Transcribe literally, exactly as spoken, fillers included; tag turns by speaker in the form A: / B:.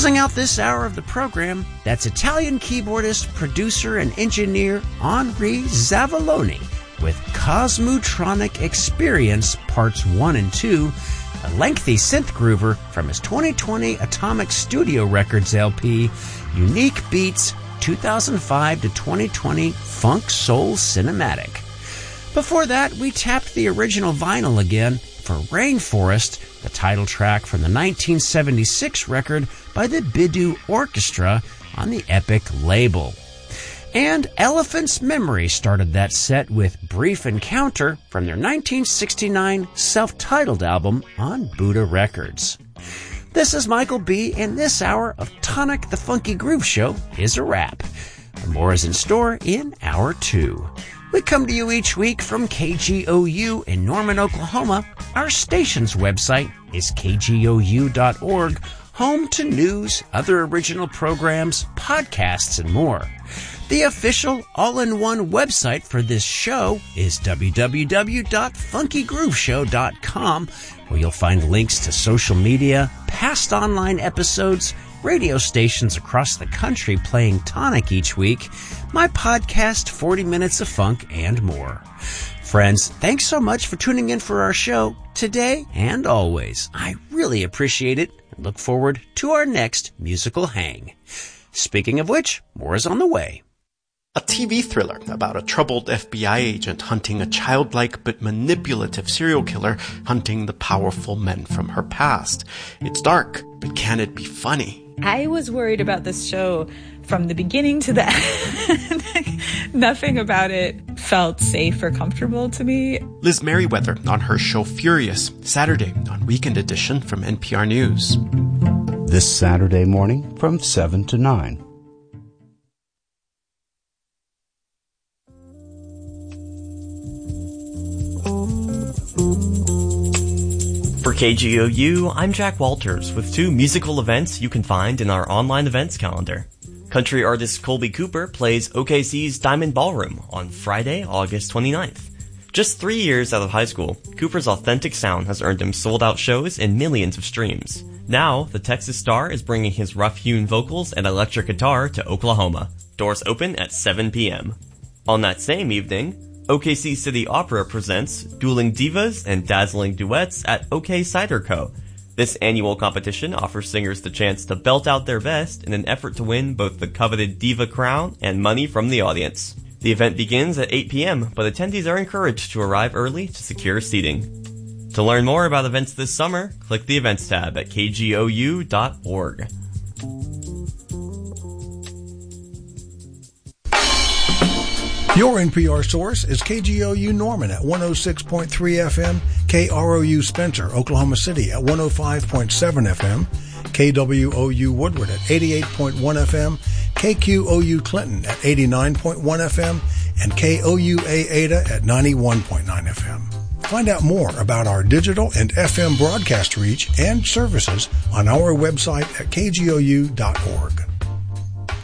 A: Closing out this hour of the program, that's Italian keyboardist, producer, and engineer Henri Zavaloni with Cosmotronic Experience Parts one and two, a lengthy synth groover from his twenty twenty Atomic Studio Records L P, Unique Beats two thousand five to twenty twenty Funk Soul Cinematic. Before that, we tapped the original vinyl again for Rainforest, the title track from the nineteen seventy-six record by the Bidu Orchestra on the Epic label. And Elephant's Memory started that set with Brief Encounter from their nineteen sixty-nine self-titled album on Buddha Records. This is Michael B., and this hour of Tonic the Funky Groove Show is a wrap. More is in store in Hour two. We come to you each week from K G O U in Norman, Oklahoma. Our station's website is k g o u dot org, home to news, other original programs, podcasts, and more. The official all-in-one website for this show is w w w dot funky groove show dot com, where you'll find links to social media, past online episodes, radio stations across the country playing Tonic each week, my podcast, forty minutes of Funk, and more. Friends, thanks so much for tuning in for our show today and always. I really appreciate it and look forward to our next musical hang. Speaking of which, more is on the way.
B: A T V thriller about a troubled F B I agent hunting a childlike but manipulative serial killer hunting the powerful men from her past. It's dark, but can it be funny?
C: I was worried about this show from the beginning to the end. Nothing about it felt safe or comfortable to me.
B: Liz Merriweather on her show Furious, Saturday on Weekend Edition from N P R News.
D: This Saturday morning from seven to nine.
E: For K G O U, I'm Jack Walters with two musical events you can find in our online events calendar. Country artist Colby Cooper plays O K C's Diamond Ballroom on Friday, August twenty-ninth. Just three years out of high school, Cooper's authentic sound has earned him sold-out shows and millions of streams. Now, the Texas star is bringing his rough-hewn vocals and electric guitar to Oklahoma. Doors open at seven p.m. On that same evening, O K C City Opera presents Dueling Divas and Dazzling Duets at OK Cider Co. This annual competition offers singers the chance to belt out their best in an effort to win both the coveted diva crown and money from the audience. The event begins at eight p.m., but attendees are encouraged to arrive early to secure seating. To learn more about events this summer, click the Events tab at k g o u dot org.
F: Your N P R source is K G O U Norman at one oh six point three F M, K R O U Spencer, Oklahoma City at one oh five point seven F M, K W O U Woodward at eighty-eight point one F M, K Q O U Clinton at eighty-nine point one F M, and K O U A Ada at ninety-one point nine F M. Find out more about our digital and F M broadcast reach and services on our website at k g o u dot org.